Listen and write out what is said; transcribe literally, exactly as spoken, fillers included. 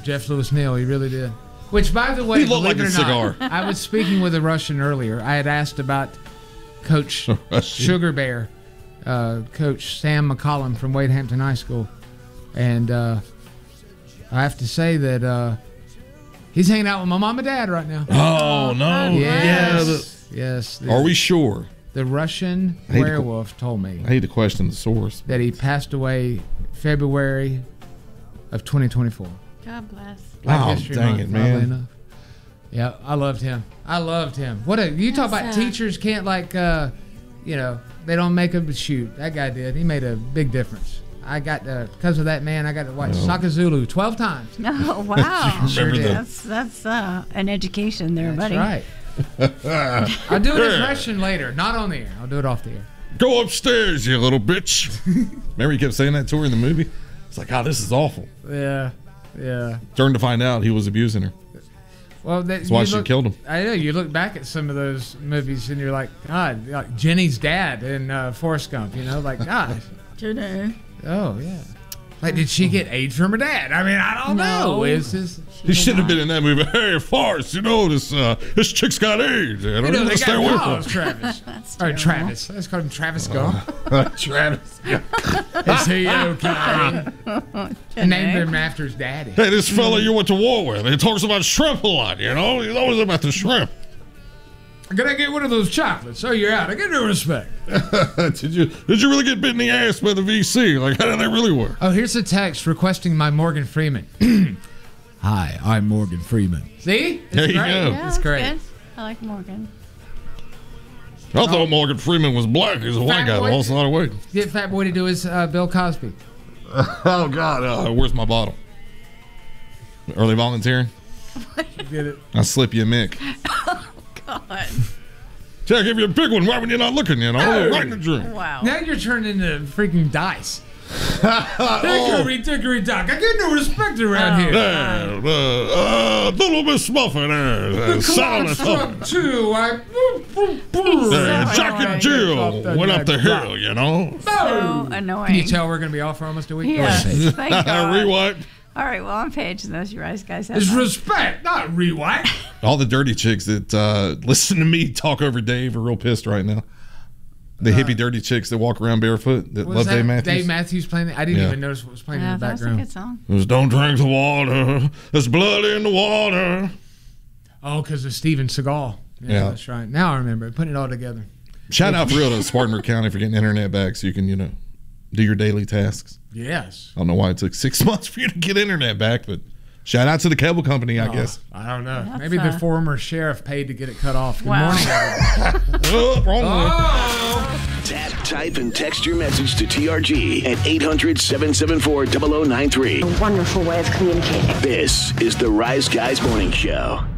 Jeff Lewis Neal. He really did. Which, by the way, he looked believe like it a or cigar. not, I was speaking with a Russian earlier. I had asked about Coach Sugar Bear, uh, Coach Sam McCollum from Wade Hampton High School. And uh, I have to say that uh, he's hanging out with my mom and dad right now. Oh, no. Yes. Yeah, yes. The, Are we sure? The Russian I hate to- werewolf told me I hate to question the source. that he passed away February of twenty twenty-four. God bless. Black Oh, History dang Month, it, man. oddly enough. Yeah, I loved him. I loved him. What a you talk That's about sad. teachers can't like uh, you know, they don't make them shoot. That guy did. He made a big difference. I got to, because of that man, I got to watch Oh. Saka Zulu twelve times. Oh, wow. Sure Remember did. the- That's that's uh, an education there, That's buddy. right. I'll do an impression later, not on the air. I'll do it off the air. Go upstairs, you little bitch. Remember he kept saying that to her in the movie? It's like, oh, this is awful. Yeah, yeah. Turned to find out he was abusing her. Well, that, That's why you she look- killed him. I know. You look back at some of those movies and you're like, God, like Jenny's dad in uh, Forrest Gump. You know, like God. Today. Oh yeah. Like, did she get AIDS from her dad? I mean, I don't know. No. It's just, He should have been in that movie. Hey, Forrest, you know this uh, this chick's got AIDS. I you don't know, know they stay got away Miles from Travis. That's Or terrible. Travis. Let's call him Travis Gump. her. Travis. Is he okay? And named him after his daddy. Hey, this fella you went to war with, he talks about shrimp a lot, you know? He's always about the shrimp. Can I get one of those chocolates? Oh, you're out. I get no respect. did you did you really get bit in the ass by the V C? Like, how did that really work? Oh, here's a text requesting my Morgan Freeman. Hi, I'm Morgan Freeman. See? It's There you great. go. Yeah, It's that's great. good. I like Morgan. I thought Morgan Freeman was black. He's a white Fat guy. boy. Lost a lot of weight. Get Fat Boy to do his uh, Bill Cosby. Oh, God. Uh, where's my bottle? Early volunteering? Get it? I'll slip you a mick. God. Jack, give you a big one. Why when you're not looking, you know? Hey. Right in the drink. Wow. Now you're turning into freaking dice. Hickory dickory dock. I get no respect around here. There, uh, uh, little Miss Muffin there. Uh, The Sally clock struck Muffin. two. I boom, boom, boom. There, so Jack and annoying. Jill went up the Clock. hill, you know? So annoying. Can you tell we're going to be off for almost a week? Yes. Go ahead. Thank God. Rewind. All right, well, on page, and those you guys guys have. It's fun. respect, not rewind. All the dirty chicks that uh, listen to me talk over Dave are real pissed right now. The hippie dirty chicks that walk around barefoot that Was love that Dave Matthews. Dave Matthews playing it? I didn't Yeah. even notice what was playing Yeah, in the that's a background. good song. It was, don't drink the water. There's blood in the water. Oh, because of Steven Seagal. Yeah, Yeah. that's right. Now I remember. Putting it all together. Shout out for real to Spartanburg County for getting internet back so you can, you know, do your daily tasks. Yes. I don't know why it took six months for you to get internet back, but shout out to the cable company, I Oh, guess. I don't know. That's, Maybe the uh, former sheriff paid to get it cut off. Good Wow. morning, everybody. Oh, wrong one. Oh! Tap, type, and text your message to T R G at eight hundred, seven seven four, zero zero nine three. A wonderful way of communicating. This is the Rise Guys Morning Show.